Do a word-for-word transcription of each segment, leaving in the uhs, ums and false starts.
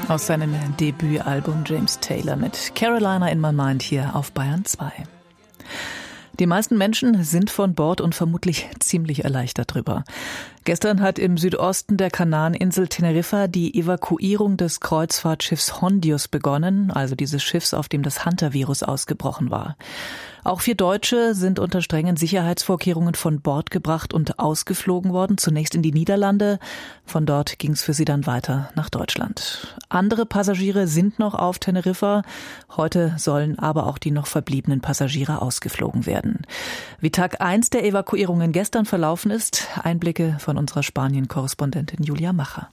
aus seinem Debütalbum James Taylor mit Carolina in My Mind hier auf Bayern zwei. Die meisten Menschen sind von Bord und vermutlich ziemlich erleichtert drüber. Gestern hat im Südosten der Kanareninsel Teneriffa die Evakuierung des Kreuzfahrtschiffs Hondius begonnen, also dieses Schiffs, auf dem das Hunter-Virus ausgebrochen war. Auch vier Deutsche sind unter strengen Sicherheitsvorkehrungen von Bord gebracht und ausgeflogen worden, zunächst in die Niederlande. Von dort ging es für sie dann weiter nach Deutschland. Andere Passagiere sind noch auf Teneriffa. Heute sollen aber auch die noch verbliebenen Passagiere ausgeflogen werden. Wie Tag eins der Evakuierungen gestern verlaufen ist, Einblicke von unserer Spanien-Korrespondentin Julia Macher.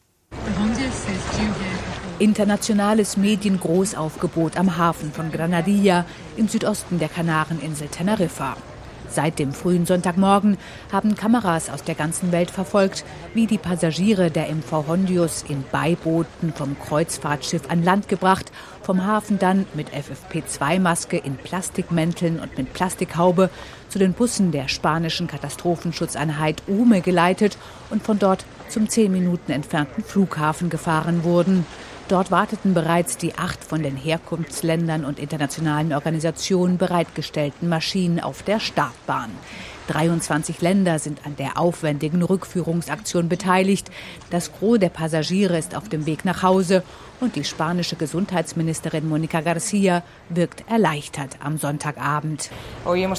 Internationales Mediengroßaufgebot am Hafen von Granadilla im Südosten der Kanareninsel Teneriffa. Seit dem frühen Sonntagmorgen haben Kameras aus der ganzen Welt verfolgt, wie die Passagiere der M V Hondius in Beibooten vom Kreuzfahrtschiff an Land gebracht, vom Hafen dann mit F F P zwei Maske in Plastikmänteln und mit Plastikhaube zu den Bussen der spanischen Katastrophenschutzeinheit U M E geleitet und von dort zum zehn Minuten entfernten Flughafen gefahren wurden. Dort warteten bereits die acht von den Herkunftsländern und internationalen Organisationen bereitgestellten Maschinen auf der Startbahn. dreiundzwanzig Länder sind an der aufwendigen Rückführungsaktion beteiligt. Das Gros der Passagiere ist auf dem Weg nach Hause und die spanische Gesundheitsministerin Mónica García wirkt erleichtert am Sonntagabend. Wir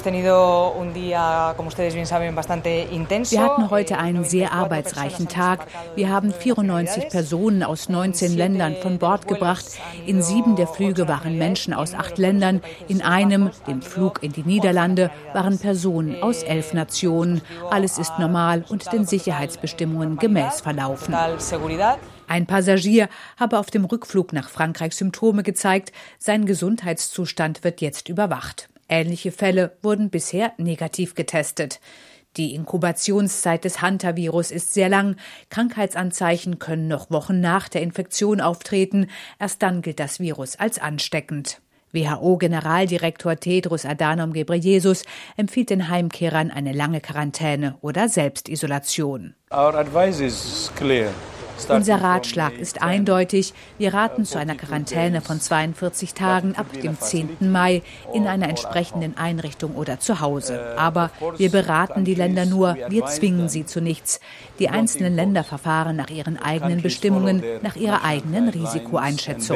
hatten heute einen sehr arbeitsreichen Tag. Wir haben vierundneunzig Personen aus neunzehn Ländern von Bord gebracht. In sieben der Flüge waren Menschen aus acht Ländern. In einem, dem Flug in die Niederlande, waren Personen aus elf Nationen. Alles ist normal und den Sicherheitsbestimmungen gemäß verlaufen. Ein Passagier habe auf dem Rückflug nach Frankreich Symptome gezeigt. Sein Gesundheitszustand wird jetzt überwacht. Ähnliche Fälle wurden bisher negativ getestet. Die Inkubationszeit des Hunter-Virus ist sehr lang. Krankheitsanzeichen können noch Wochen nach der Infektion auftreten. Erst dann gilt das Virus als ansteckend. W H O-Generaldirektor Tedros Adhanom Ghebreyesus empfiehlt den Heimkehrern eine lange Quarantäne oder Selbstisolation. Our advice is clear. Unser Ratschlag ist eindeutig. Wir raten zu einer Quarantäne von zweiundvierzig Tagen ab dem zehnten Mai in einer entsprechenden Einrichtung oder zu Hause. Aber wir beraten die Länder nur, wir zwingen sie zu nichts. Die einzelnen Länder verfahren nach ihren eigenen Bestimmungen, nach ihrer eigenen Risikoeinschätzung.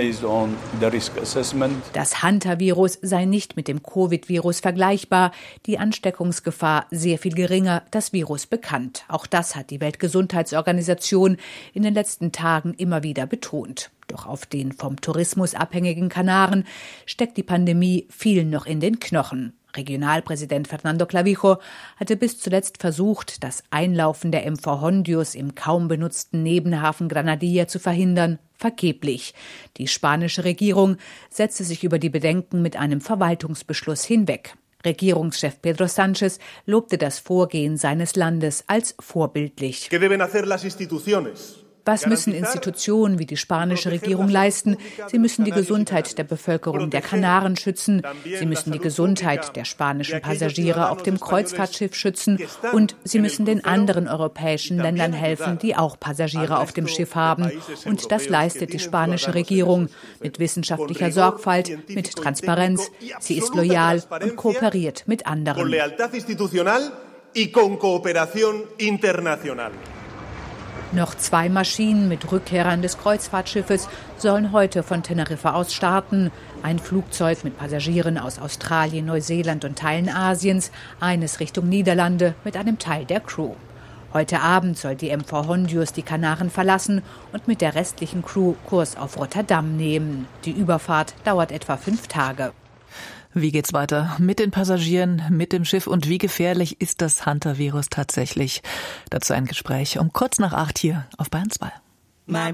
Das Hunter-Virus sei nicht mit dem Covid-Virus vergleichbar, die Ansteckungsgefahr sehr viel geringer, das Virus bekannt. Auch das hat die Weltgesundheitsorganisation in den letzten Tagen immer wieder betont. Doch auf den vom Tourismus abhängigen Kanaren steckt die Pandemie vielen noch in den Knochen. Regionalpräsident Fernando Clavijo hatte bis zuletzt versucht, das Einlaufen der M V Hondius im kaum benutzten Nebenhafen Granadilla zu verhindern, vergeblich. Die spanische Regierung setzte sich über die Bedenken mit einem Verwaltungsbeschluss hinweg. Regierungschef Pedro Sánchez lobte das Vorgehen seines Landes als vorbildlich. Was müssen Institutionen wie die spanische Regierung leisten? Sie müssen die Gesundheit der Bevölkerung der Kanaren schützen. Sie müssen die Gesundheit der spanischen Passagiere auf dem Kreuzfahrtschiff schützen. Und sie müssen den anderen europäischen Ländern helfen, die auch Passagiere auf dem Schiff haben. Und das leistet die spanische Regierung mit wissenschaftlicher Sorgfalt, mit Transparenz. Sie ist loyal und kooperiert mit anderen. Noch zwei Maschinen mit Rückkehrern des Kreuzfahrtschiffes sollen heute von Teneriffa aus starten. Ein Flugzeug mit Passagieren aus Australien, Neuseeland und Teilen Asiens, eines Richtung Niederlande mit einem Teil der Crew. Heute Abend soll die M V Hondius die Kanaren verlassen und mit der restlichen Crew Kurs auf Rotterdam nehmen. Die Überfahrt dauert etwa fünf Tage. Wie geht's weiter mit den Passagieren, mit dem Schiff und wie gefährlich ist das Hunter-Virus tatsächlich? Dazu ein Gespräch um kurz nach acht hier auf Bayern zwei.